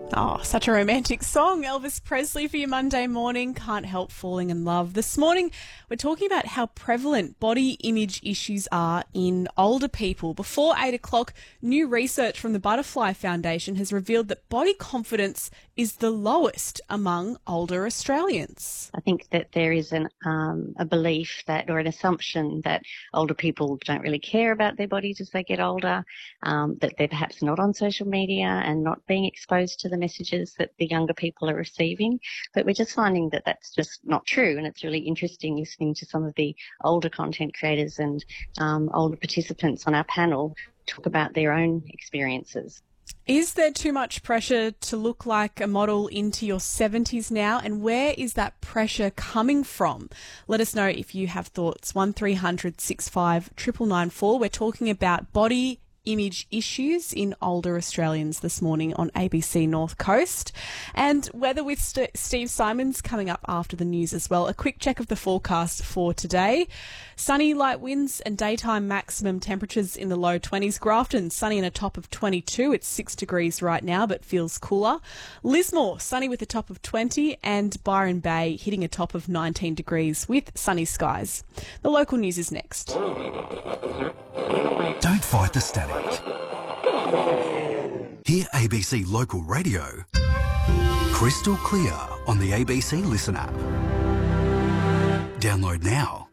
Oh, such a romantic song. Elvis Presley for your Monday morning. Can't help falling in love. This morning, we're talking about how prevalent body image issues are in older people. Before 8 o'clock, new research from the Butterfly Foundation has revealed that body confidence is the lowest among older Australians. I think that there is a belief that, or an assumption that older people don't really care about their bodies as they get older, that they're perhaps not on social media and not being exposed to the messages that the younger people are receiving. But we're just finding that that's just not true. And it's really interesting listening to some of the older content creators and older participants on our panel talk about their own experiences. Is there too much pressure to look like a model into your 70s now? And where is that pressure coming from? Let us know if you have thoughts. 1300 65 99994. We're talking about body image issues in older Australians this morning on ABC North Coast. And weather with Steve Simons coming up after the news as well. A quick check of the forecast for today. Sunny, light winds and daytime maximum temperatures in the low 20s. Grafton, sunny and a top of 22. It's 6 degrees right now, but feels cooler. Lismore, sunny with a top of 20. And Byron Bay hitting a top of 19 degrees with sunny skies. The local news is next. Don't fight the static. Hear ABC Local Radio crystal clear on the ABC Listen app. Download now.